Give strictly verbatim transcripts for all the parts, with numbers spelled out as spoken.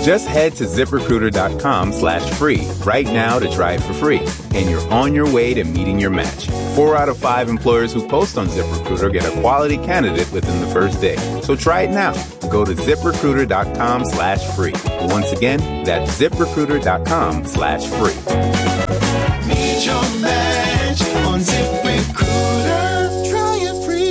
Just head to ZipRecruiter.com slash free right now to try it for free. And you're on your way to meeting your match. Four out of five employers who post on ZipRecruiter get a quality candidate within the first day. So try it now. Go to ZipRecruiter.com slash free. Once again, that's ZipRecruiter.com slash free. Meet your match on ZipRecruiter. Try it free.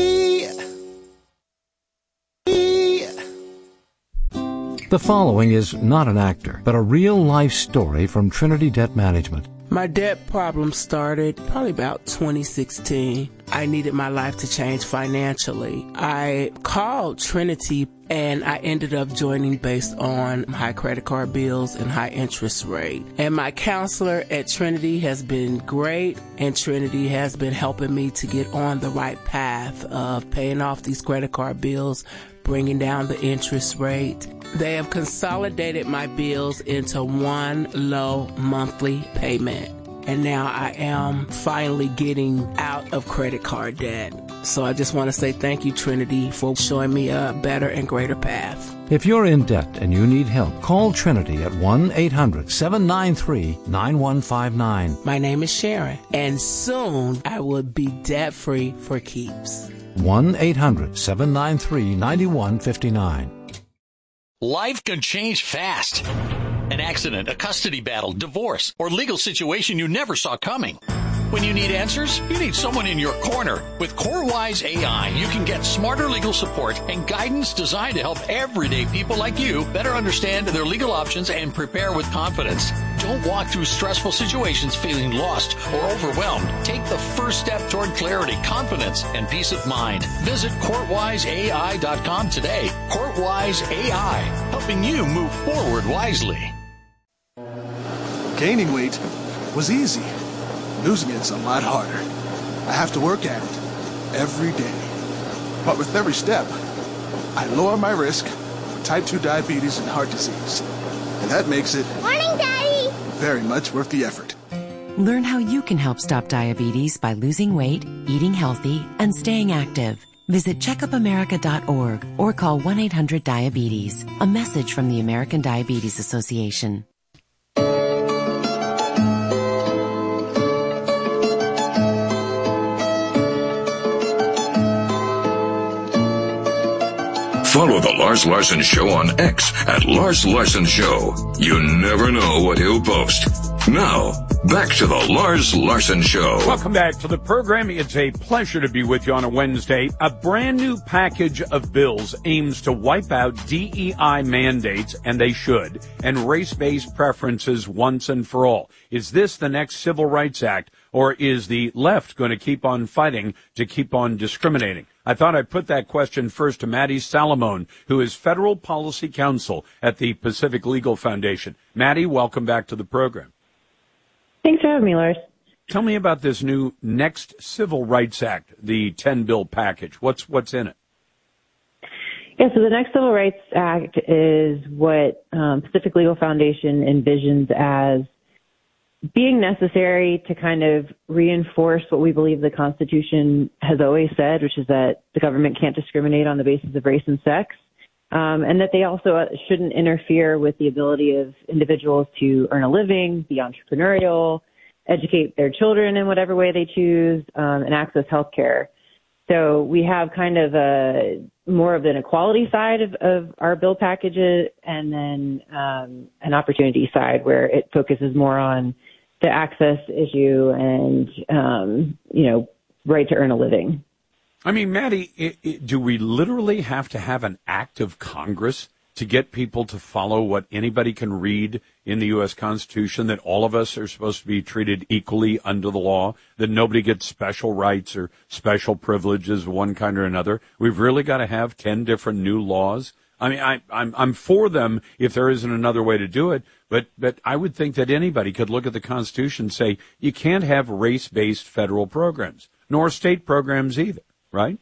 The following is not an actor, but a real-life story from Trinity Debt Management. My debt problem started probably about twenty sixteen. I needed my life to change financially. I called Trinity and I ended up joining based on high credit card bills and high interest rate. And my counselor at Trinity has been great, and Trinity has been helping me to get on the right path of paying off these credit card bills, bringing down the interest rate. They have consolidated my bills into one low monthly payment. And now I am finally getting out of credit card debt. So I just want to say thank you, Trinity, for showing me a better and greater path. If you're in debt and you need help, call Trinity at one eight hundred seven nine three nine one five nine. My name is Sharon, and soon I will be debt-free for keeps. one eight hundred seven nine three nine one five nine. Life can change fast. An accident, a custody battle, divorce, or legal situation you never saw coming. When you need answers, you need someone in your corner. With CourtWise A I, you can get smarter legal support and guidance designed to help everyday people like you better understand their legal options and prepare with confidence. Don't walk through stressful situations feeling lost or overwhelmed. Take the first step toward clarity, confidence, and peace of mind. Visit Courtwise A I dot com today. Courtwise A I, helping you move forward wisely. Gaining weight was easy. Losing it's a lot harder. I have to work at it every day. But with every step, I lower my risk for type two diabetes and heart disease. And that makes it Morning, Daddy! very much worth the effort. Learn how you can help stop diabetes by losing weight, eating healthy, and staying active. Visit checkup america dot org or call one eight hundred diabetes. A message from the American Diabetes Association. Follow The Lars Larson Show on X at Lars Larson Show. You never know what he'll post. Now, back to The Lars Larson Show. Welcome back to the program. It's a pleasure to be with you on a Wednesday. A brand new package of bills aims to wipe out D E I mandates, and they should, and race-based preferences once and for all. Is this the next Civil Rights Act, or is the left going to keep on fighting to keep on discriminating? I thought I'd put that question first to Maddie Salamone, who is Federal Policy Counsel at the Pacific Legal Foundation. Maddie, welcome back to the program. Thanks for having me, Lars. Tell me about this new next Civil Rights Act, the ten-bill package. What's what's in it? Yeah, so the next Civil Rights Act is what um, Pacific Legal Foundation envisions as being necessary to kind of reinforce what we believe the Constitution has always said, which is that the government can't discriminate on the basis of race and sex, um, and that they also shouldn't interfere with the ability of individuals to earn a living, be entrepreneurial, educate their children in whatever way they choose, um, and access health care. So we have kind of a more of an equality side of, of our bill packages, and then um, an opportunity side where it focuses more on the access issue and, um, you know, right to earn a living. I mean, Maddie, it, it, do we literally have to have an act of Congress to get people to follow what anybody can read in the U S Constitution, that all of us are supposed to be treated equally under the law, that nobody gets special rights or special privileges of one kind or another? We've really got to have ten different new laws? I mean, I, I'm I'm for them if there isn't another way to do it, but but I would think that anybody could look at the Constitution and say you can't have race-based federal programs, nor state programs either, right?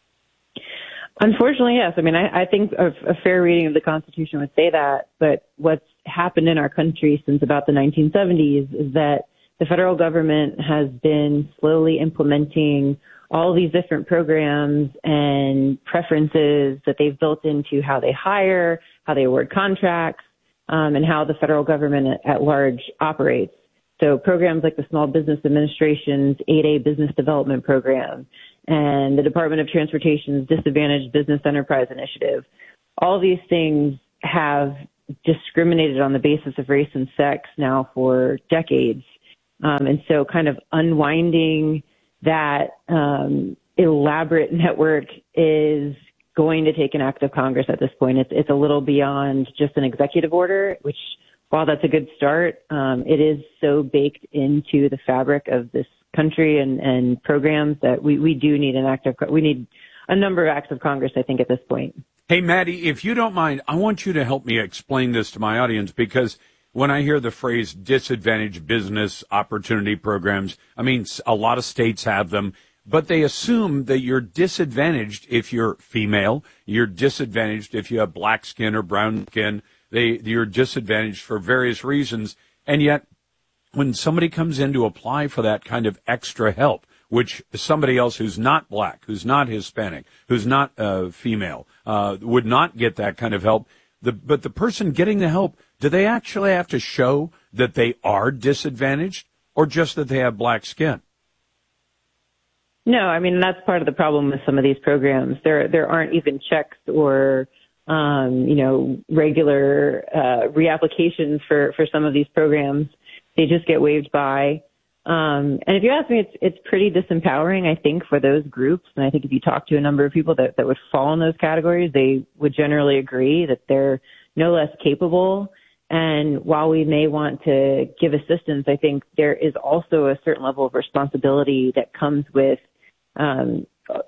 Unfortunately, yes. I mean, I, I think a, a fair reading of the Constitution would say that, but what's happened in our country since about the nineteen seventies is that the federal government has been slowly implementing all of these different programs and preferences that they've built into how they hire, how they award contracts, um, and how the federal government at, at large operates. So programs like the Small Business Administration's eight A Business Development Program and the Department of Transportation's Disadvantaged Business Enterprise Initiative, all these things have discriminated on the basis of race and sex now for decades. Um, and so kind of unwinding that um, elaborate network is going to take an act of Congress at this point. It's, it's a little beyond just an executive order, which, while that's a good start, um, it is so baked into the fabric of this country and, and programs that we, we do need an act of, we need a number of acts of Congress, I think, at this point. Hey, Maddie, if you don't mind, I want you to help me explain this to my audience, because when I hear the phrase disadvantaged business opportunity programs, I mean, a lot of states have them, but they assume that you're disadvantaged if you're female, you're disadvantaged if you have black skin or brown skin, they, you're disadvantaged for various reasons, and yet when somebody comes in to apply for that kind of extra help, which somebody else who's not black, who's not Hispanic, who's not uh, female, uh, would not get that kind of help. The, but the person getting the help, do they actually have to show that they are disadvantaged or just that they have black skin? No, I mean, that's part of the problem with some of these programs. There, there aren't even checks or, um, you know, regular uh, reapplications for, for some of these programs. They just get waved by. Um, and if you ask me, it's, it's pretty disempowering, I think, for those groups. And I think if you talk to a number of people that, that would fall in those categories, they would generally agree that they're no less capable. And while we may want to give assistance, I think there is also a certain level of responsibility that comes with um,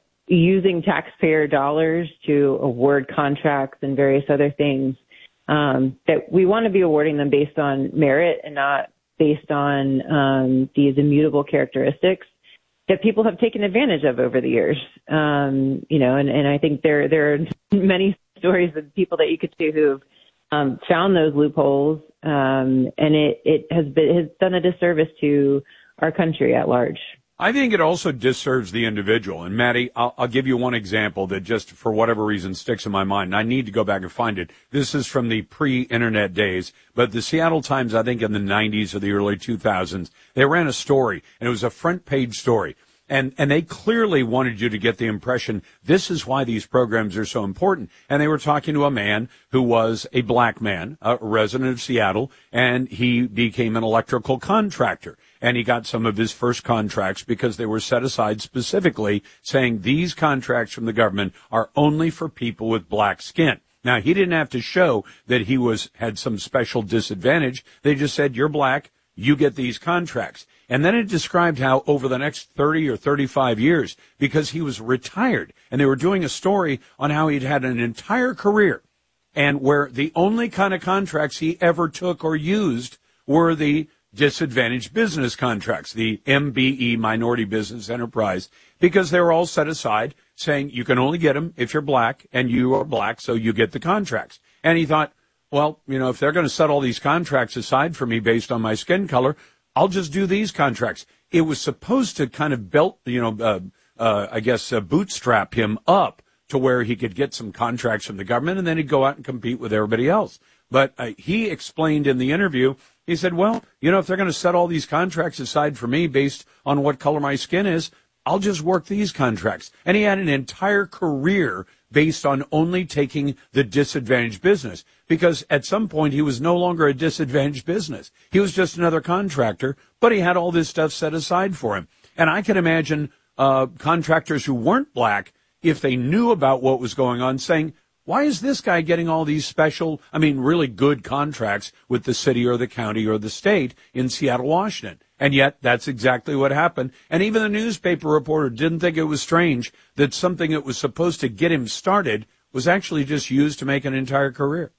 using taxpayer dollars to award contracts and various other things, um, that we want to be awarding them based on merit and not based on um, these immutable characteristics that people have taken advantage of over the years. Um, you know, and, and I think there there are many stories of people that you could see who've um, found those loopholes, um, and it, it has been has done a disservice to our country at large. I think it also disserves the individual. And Maddie, I'll, I'll give you one example that just for whatever reason sticks in my mind. And I need to go back and find it. This is from the pre-internet days, but the Seattle Times, I think in the nineties or the early two thousands, they ran a story, and it was a front page story. And, and they clearly wanted you to get the impression this is why these programs are so important. And they were talking to a man who was a black man, a resident of Seattle, and he became an electrical contractor. And he got some of his first contracts because they were set aside specifically saying these contracts from the government are only for people with black skin. Now, he didn't have to show that he was had some special disadvantage. They just said, you're black, you get these contracts. And then it described how over the next thirty or thirty-five years, because he was retired, and they were doing a story on how he'd had an entire career, and where the only kind of contracts he ever took or used were the disadvantaged business contracts, the M B E, Minority Business Enterprise, because they were all set aside saying you can only get them if you're black, and you are black, so you get the contracts. And he thought, well, you know, if they're going to set all these contracts aside for me based on my skin color, I'll just do these contracts. It was supposed to kind of belt, you know, uh, uh, I guess, uh, bootstrap him up to where he could get some contracts from the government, and then he'd go out and compete with everybody else. But uh, he explained in the interview, he said, well, you know, if they're going to set all these contracts aside for me based on what color my skin is, I'll just work these contracts. And he had an entire career based on only taking the disadvantaged business, because at some point he was no longer a disadvantaged business. He was just another contractor, but he had all this stuff set aside for him. And I can imagine uh, contractors who weren't black, if they knew about what was going on, saying, why is this guy getting all these special, I mean, really good contracts with the city or the county or the state in Seattle, Washington? And yet that's exactly what happened. And even the newspaper reporter didn't think it was strange that something that was supposed to get him started was actually just used to make an entire career.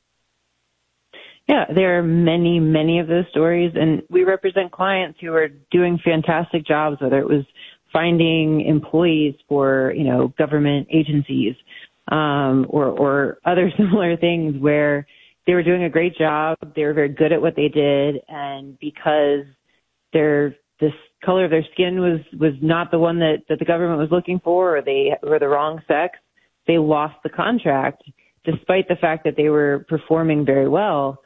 Yeah, there are many, many of those stories, and we represent clients who are doing fantastic jobs, whether it was finding employees for, you know, government agencies, um, or, or other similar things where they were doing a great job, they were very good at what they did, and because their this color of their skin was, was not the one that, that the government was looking for, or they were the wrong sex, they lost the contract, despite the fact that they were performing very well.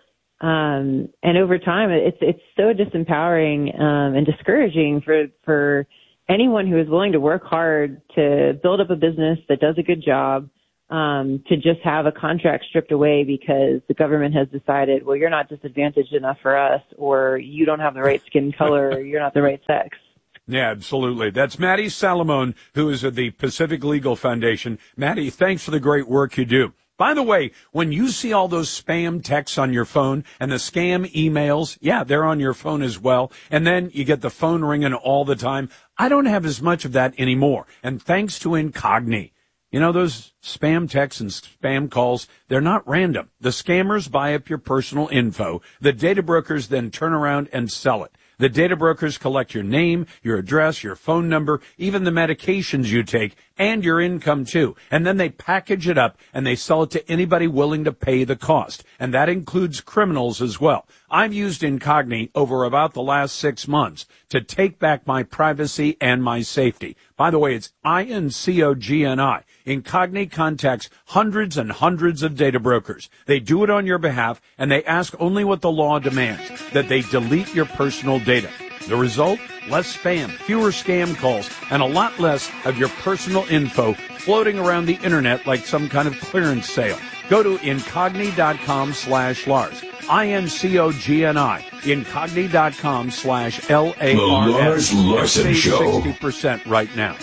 Um, and over time, it's it's so disempowering um, and discouraging for for anyone who is willing to work hard to build up a business that does a good job, um, to just have a contract stripped away because the government has decided, well, you're not disadvantaged enough for us, or you don't have the right skin color, or you're not the right sex. Yeah, absolutely. That's Maddie Salamone, who is of the Pacific Legal Foundation. Maddie, thanks for the great work you do. By the way, when you see all those spam texts on your phone and the scam emails, yeah, they're on your phone as well. And then you get the phone ringing all the time. I don't have as much of that anymore. And thanks to Incogni. You know, those spam texts and spam calls, they're not random. The scammers buy up your personal info. The data brokers then turn around and sell it. The data brokers collect your name, your address, your phone number, even the medications you take, and your income too. And then they package it up and they sell it to anybody willing to pay the cost. And that includes criminals as well. I've used Incogni over about the last six months to take back my privacy and my safety. By the way, it's I N C O G N I. Incogni contacts hundreds and hundreds of data brokers. They do it on your behalf, and they ask only what the law demands, that they delete your personal data. The result? Less spam, fewer scam calls, and a lot less of your personal info floating around the internet like some kind of clearance sale. Go to Incogni.com slash Lars. I N C O G N I. Incogni.com slash L A R S. The Lars Larson Show. sixty percent right now.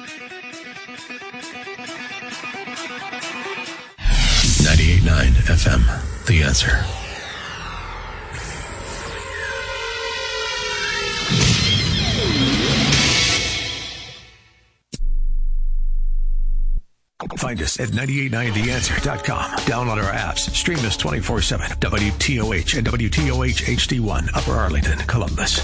ninety-eight point nine F M, The Answer. Find us at nine eight nine the answer dot com. Download our apps. Stream us twenty-four seven. W T O H and W T O H H D one, Upper Arlington, Columbus.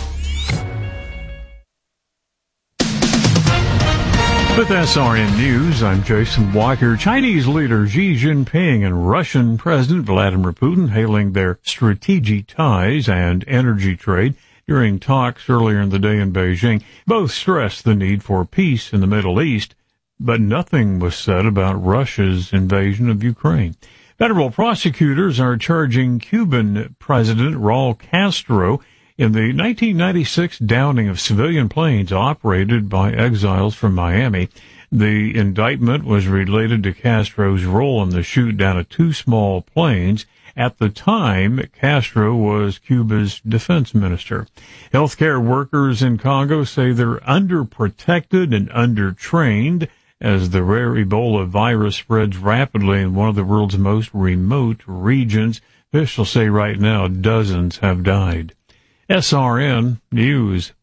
With S R N News, I'm Jason Walker. Chinese leader Xi Jinping and Russian President Vladimir Putin hailing their strategic ties and energy trade during talks earlier in the day in Beijing. Both stressed the need for peace in the Middle East, but nothing was said about Russia's invasion of Ukraine. Federal prosecutors are charging Cuban President Raul Castro in the nineteen ninety-six downing of civilian planes operated by exiles from Miami. The indictment was related to Castro's role in the shoot down of two small planes. At the time, Castro was Cuba's defense minister. Healthcare workers in Congo say they're underprotected and undertrained as the rare Ebola virus spreads rapidly in one of the world's most remote regions. Officials say right now dozens have died. S R N News.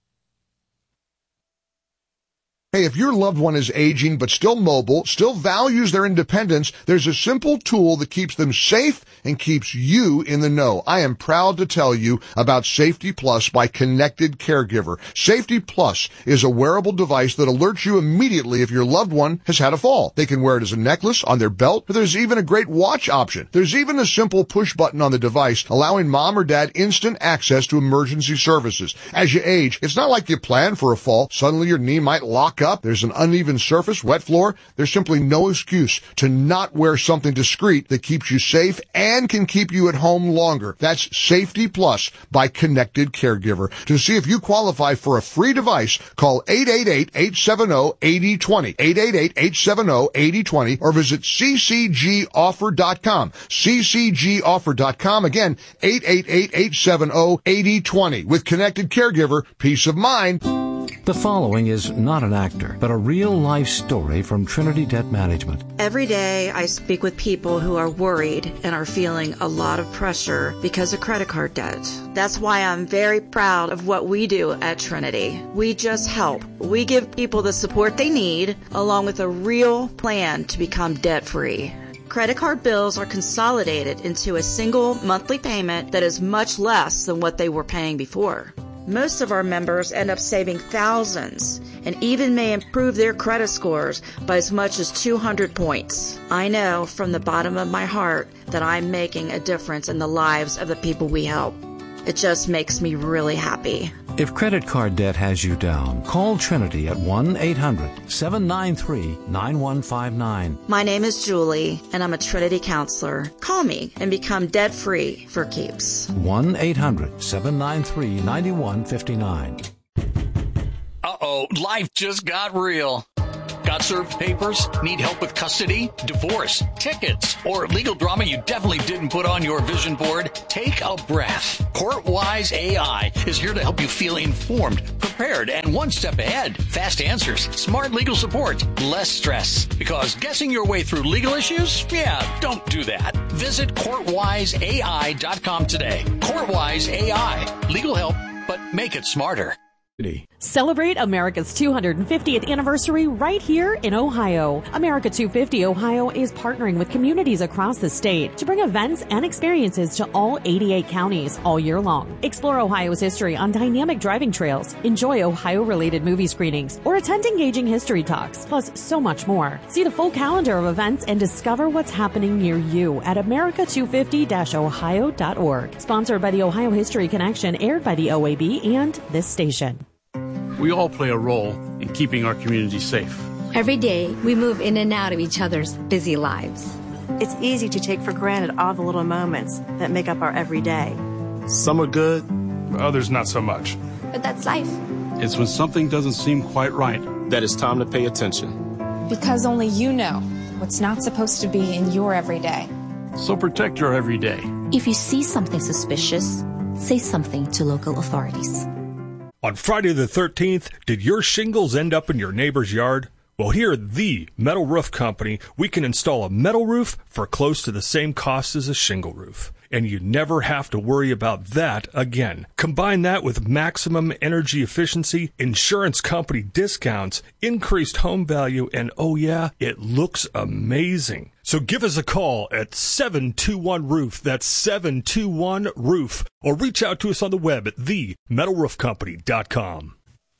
Hey, if your loved one is aging but still mobile, still values their independence, there's a simple tool that keeps them safe and keeps you in the know. I am proud to tell you about Safety Plus by Connected Caregiver. Safety Plus is a wearable device that alerts you immediately if your loved one has had a fall. They can wear it as a necklace, on their belt, or there's even a great watch option. There's even a simple push button on the device allowing mom or dad instant access to emergency services. As you age, it's not like you plan for a fall. Suddenly your knee might lock up, there's an uneven surface, wet floor. There's simply no excuse to not wear something discreet that keeps you safe and can keep you at home longer. That's Safety Plus by Connected Caregiver. To see if you qualify for a free device, call eight eight eight, eight seven zero, eight zero two zero, eight eight eight, eight seven zero, eight zero two zero, or visit c c g offer dot com. c c g offer dot com. Again, eight eight eight, eight seven zero, eight zero two zero. With Connected Caregiver, peace of mind. The following is not an actor, but a real-life story from Trinity Debt Management. Every day I speak with people who are worried and are feeling a lot of pressure because of credit card debt. That's why I'm very proud of what we do at Trinity. We just help. We give people the support they need, along with a real plan to become debt-free. Credit card bills are consolidated into a single monthly payment that is much less than what they were paying before. Most of our members end up saving thousands and even may improve their credit scores by as much as two hundred points. I know from the bottom of my heart that I'm making a difference in the lives of the people we help. It just makes me really happy. If credit card debt has you down, call Trinity at one eight hundred seven nine three nine one five nine. My name is Julie, and I'm a Trinity counselor. Call me and become debt-free for keeps. one eight hundred seven nine three nine one five nine. Uh-oh, life just got real. Got served papers? Need help with custody, divorce, tickets, or legal drama you definitely didn't put on your vision board? Take a breath. CourtWise A I is here to help you feel informed, prepared, and one step ahead. Fast answers, smart legal support, less stress. Because guessing your way through legal issues? Yeah, don't do that. Visit court wise A I dot com today. CourtWise A I. Legal help, but make it smarter. Celebrate America's two hundred fiftieth anniversary right here in Ohio. America two fifty Ohio is partnering with communities across the state to bring events and experiences to all eighty-eight counties all year long. Explore Ohio's history on dynamic driving trails, enjoy Ohio-related movie screenings, or attend engaging history talks, plus so much more. See the full calendar of events and discover what's happening near you at america two fifty dash ohio dot org. Sponsored by the Ohio History Connection, aired by the O A B and this station. We all play a role in keeping our community safe. Every day, we move in and out of each other's busy lives. It's easy to take for granted all the little moments that make up our everyday. Some are good, others not so much. But that's life. It's when something doesn't seem quite right that it's time to pay attention. Because only you know what's not supposed to be in your everyday. So protect your everyday. If you see something suspicious, say something to local authorities. On Friday the thirteenth, did your shingles end up in your neighbor's yard? Well, here at the Metal Roof Company, we can install a metal roof for close to the same cost as a shingle roof. And you never have to worry about that again. Combine that with maximum energy efficiency, insurance company discounts, increased home value, and oh yeah, it looks amazing. So give us a call at seven two one roof. That's seven two one roof. Or reach out to us on the web at the metal roof company dot com.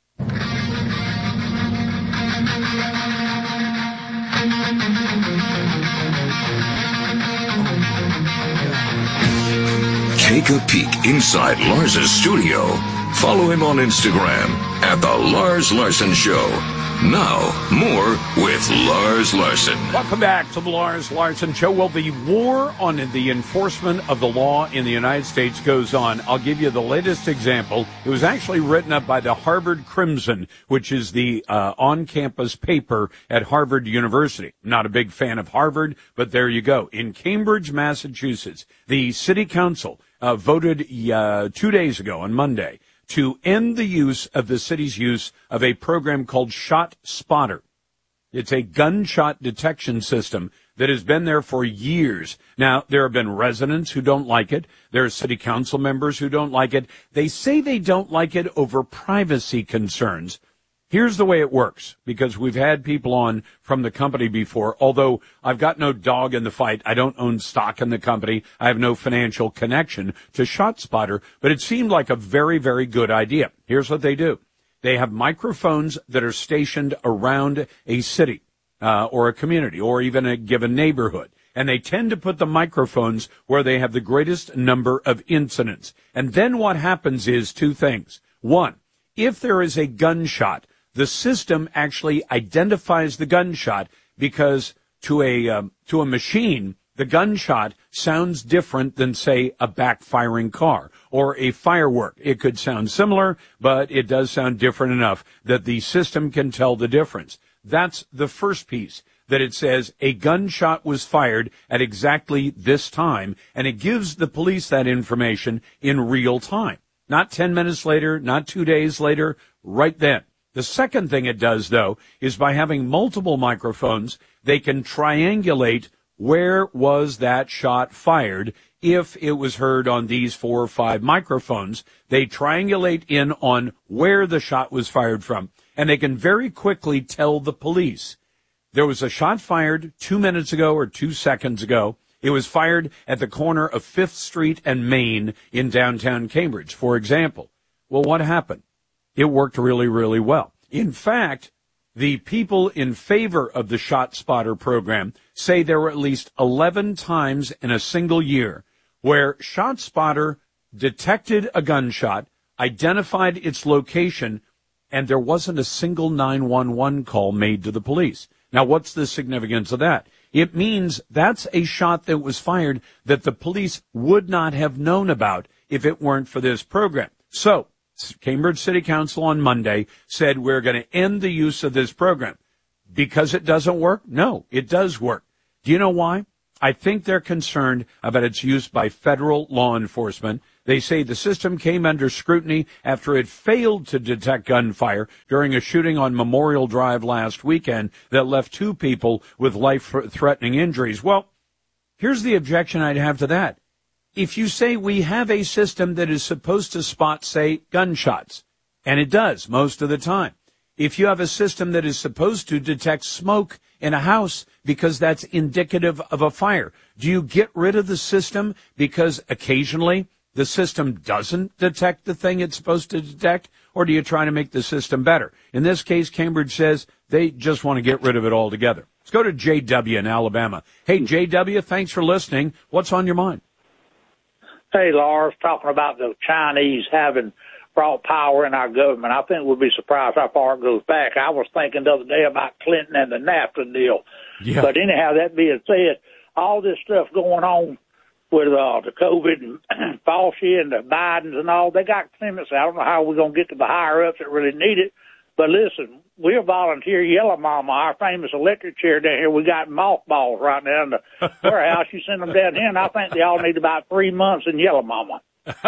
Take a peek inside Lars's studio. Follow him on Instagram at The Lars Larson Show. Now, more with Lars Larson. Welcome back to the Lars Larson Show. Well, the war on the enforcement of the law in the United States goes on. I'll give you the latest example. It was actually written up by the Harvard Crimson, which is the uh, on-campus paper at Harvard University. Not a big fan of Harvard, but there you go. In Cambridge, Massachusetts, the city council uh, voted uh, two days ago on Monday to end the use of the city's use of a program called Shot Spotter. It's a gunshot detection system that has been there for years. Now, there have been residents who don't like it. There are city council members who don't like it. They say they don't like it over privacy concerns. Here's the way it works, because we've had people on from the company before. Although I've got no dog in the fight, I don't own stock in the company, I have no financial connection to ShotSpotter, but it seemed like a very, very good idea. Here's what they do. They have microphones that are stationed around a city, uh, or a community, or even a given neighborhood. And they tend to put the microphones where they have the greatest number of incidents. And then what happens is two things. One, if there is a gunshot, the system actually identifies the gunshot, because to a um, to a machine, the gunshot sounds different than, say, a backfiring car or a firework. It could sound similar, but it does sound different enough that the system can tell the difference. That's the first piece, that it says a gunshot was fired at exactly this time, and it gives the police that information in real time. Not ten minutes later, not two days later, right then. The second thing it does, though, is by having multiple microphones, they can triangulate where was that shot fired. If it was heard on these four or five microphones, they triangulate in on where the shot was fired from, and they can very quickly tell the police, there was a shot fired two minutes ago or two seconds ago. It was fired at the corner of Fifth Street and Main in downtown Cambridge, for example. Well, what happened? It worked really, really well. In fact, the people in favor of the ShotSpotter program say there were at least eleven times in a single year where ShotSpotter detected a gunshot, identified its location, and there wasn't a single nine one one call made to the police. Now, what's the significance of that? It means that's a shot that was fired that the police would not have known about if it weren't for this program. So, Cambridge City Council on Monday said we're going to end the use of this program. Because it doesn't work? No, it does work. Do you know why? I think they're concerned about its use by federal law enforcement. They say the system came under scrutiny after it failed to detect gunfire during a shooting on Memorial Drive last weekend that left two people with life-threatening injuries. Well, here's the objection I'd have to that. If you say we have a system that is supposed to spot, say, gunshots, and it does most of the time. If you have a system that is supposed to detect smoke in a house because that's indicative of a fire, do you get rid of the system because occasionally the system doesn't detect the thing it's supposed to detect, or do you try to make the system better? In this case, Cambridge says they just want to get rid of it altogether. Let's go to J W in Alabama. Hey, J W, thanks for listening. What's on your mind? Hey, Lars, talking about the Chinese having brought power in our government. I think we'll be surprised how far it goes back. I was thinking the other day about Clinton and the NAFTA deal. Yeah. But anyhow, that being said, all this stuff going on with uh, the COVID and Fauci and the Bidens and all, they got clemency. I don't know how we're going to get to the higher-ups that really need it. But listen, we're volunteer Yellow Mama, our famous electric chair down here. We got mothballs right now in the warehouse. You send them down here, and I think they all need about three months in Yellow Mama.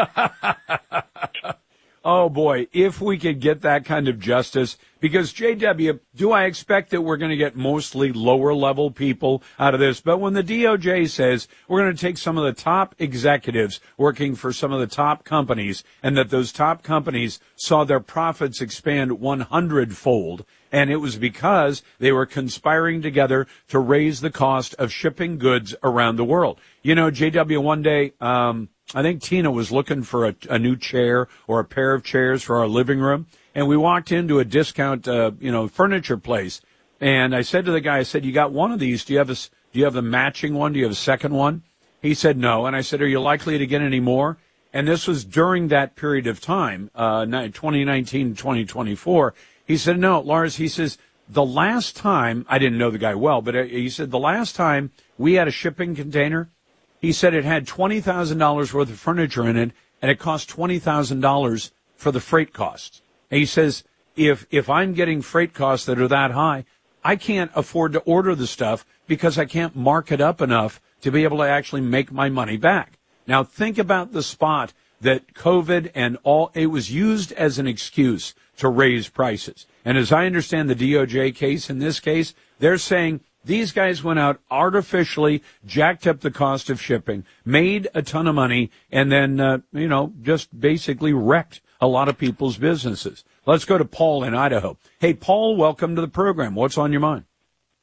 Oh, boy, if we could get that kind of justice, because, J W, do I expect that we're going to get mostly lower-level people out of this? But when the D O J says we're going to take some of the top executives working for some of the top companies, and that those top companies saw their profits expand one hundred fold, and it was because they were conspiring together to raise the cost of shipping goods around the world. You know, J W, one day, um, I think Tina was looking for a, a new chair or a pair of chairs for our living room, and we walked into a discount, uh, you know, furniture place, and I said to the guy, I said, you got one of these, do you have a, do you have the matching one, do you have a second one? He said no, and I said, are you likely to get any more? And this was during that period of time, uh, twenty nineteen to twenty twenty-four. He said, no, Lars, he says, the last time, I didn't know the guy well, but he said the last time we had a shipping container, he said it had twenty thousand dollars worth of furniture in it, and it cost twenty thousand dollars for the freight costs. And he says, if if I'm getting freight costs that are that high, I can't afford to order the stuff because I can't mark it up enough to be able to actually make my money back. Now, think about the spot that COVID and all, it was used as an excuse to raise prices. And as I understand the D O J case in this case, they're saying these guys went out, artificially jacked up the cost of shipping, made a ton of money, and then, uh, you know, just basically wrecked a lot of people's businesses. Let's go to Paul in Idaho. Hey, Paul, welcome to the program. What's on your mind?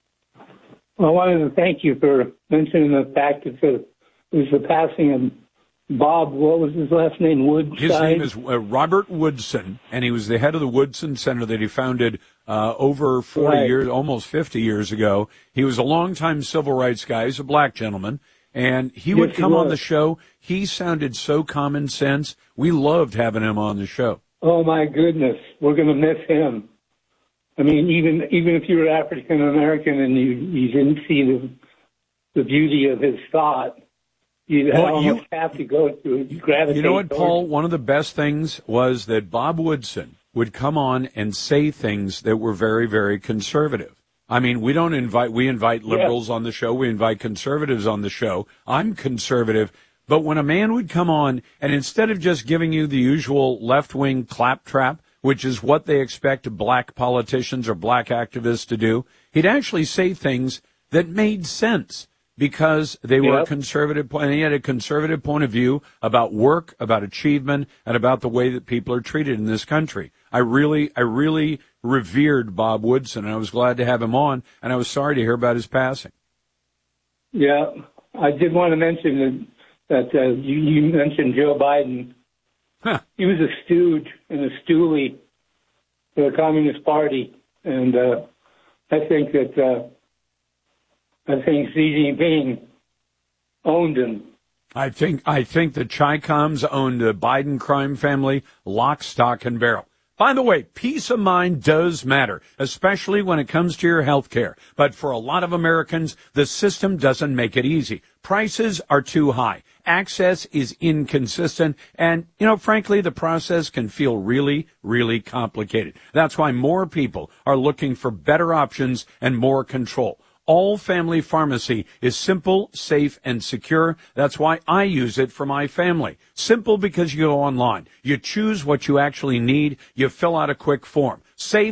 Well, I wanted to thank you for mentioning the fact that it was the passing of Bob, what was his last name, Woodside? His name is uh, Robert Woodson, and he was the head of the Woodson Center that he founded uh, over forty right. years, almost fifty years ago. He was a longtime civil rights guy. He's a black gentleman, and he yes, would come he on the show. He sounded so common sense. We loved having him on the show. Oh, my goodness. We're going to miss him. I mean, even even if you were African American and you, you didn't see the, the beauty of his thought, you well, almost you, have to go to gravitate. You know what, Paul? One of the best things was that Bob Woodson would come on and say things that were very, very conservative. I mean, we don't invite, we invite liberals yeah. on the show. We invite conservatives on the show. I'm conservative. But when a man would come on and instead of just giving you the usual left-wing claptrap, which is what they expect black politicians or black activists to do, he'd actually say things that made sense. Because they were yep. a conservative, and he had a conservative point of view about work, about achievement, and about the way that people are treated in this country. I really, I really revered Bob Woodson, and I was glad to have him on, and I was sorry to hear about his passing. Yeah, I did want to mention that, that uh, you, you mentioned Joe Biden. Huh. He was a stooge and a stoolie for the Communist Party, and uh, I think that... Uh, I think Xi Jinping owned him. I think I think the Chicoms owned the Biden crime family lock, stock, and barrel. By the way, peace of mind does matter, especially when it comes to your health care. But for a lot of Americans, the system doesn't make it easy. Prices are too high. Access is inconsistent. And, you know, frankly, the process can feel really, really complicated. That's why more people are looking for better options and more control. All Family Pharmacy is simple, safe, and secure. That's why I use it for my family. Simple because you go online. You choose what you actually need. You fill out a quick form. Safe